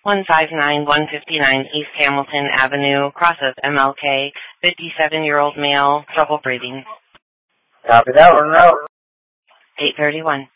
159-159 East Hamilton Avenue, crosses MLK, 57-year-old male, trouble breathing. Copy that one, out. 831.